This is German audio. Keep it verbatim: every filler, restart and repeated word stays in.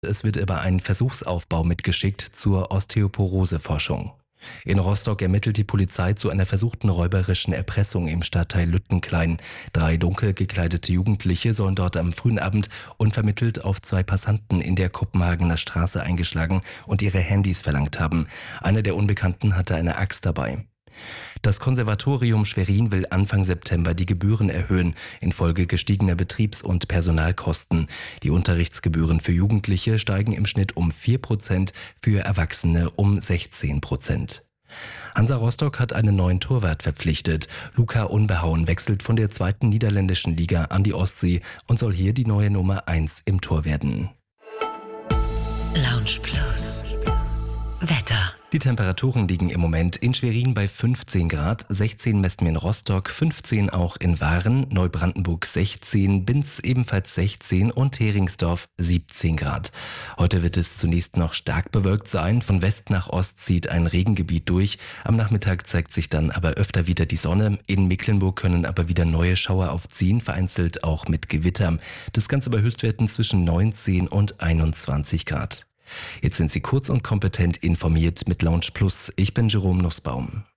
Es wird aber ein Versuchsaufbau mitgeschickt zur Osteoporoseforschung. In Rostock ermittelt die Polizei zu einer versuchten räuberischen Erpressung im Stadtteil Lüttenklein. Drei dunkel gekleidete Jugendliche sollen dort am frühen Abend unvermittelt auf zwei Passanten in der Kopenhagener Straße eingeschlagen und ihre Handys verlangt haben. Einer der Unbekannten hatte eine Axt dabei. Das Konservatorium Schwerin will Anfang September die Gebühren erhöhen, infolge gestiegener Betriebs- und Personalkosten. Die Unterrichtsgebühren für Jugendliche steigen im Schnitt um vier Prozent, für Erwachsene um sechzehn Prozent. Hansa Rostock hat einen neuen Torwart verpflichtet. Luca Unbehauen wechselt von der zweiten niederländischen Liga an die Ostsee und soll hier die neue Nummer eins im Tor werden. Lounge Plus. Wetter. Die Temperaturen liegen im Moment in Schwerin bei fünfzehn Grad, sechzehn messen wir in Rostock, fünfzehn auch in Waren, Neubrandenburg sechzehn, Binz ebenfalls sechzehn und Heringsdorf siebzehn Grad. Heute wird es zunächst noch stark bewölkt sein, von West nach Ost zieht ein Regengebiet durch, am Nachmittag zeigt sich dann aber öfter wieder die Sonne, in Mecklenburg können aber wieder neue Schauer aufziehen, vereinzelt auch mit Gewitter. Das Ganze bei Höchstwerten zwischen neunzehn und einundzwanzig Grad. Jetzt sind Sie kurz und kompetent informiert mit Lounge Plus. Ich bin Jerome Nussbaum.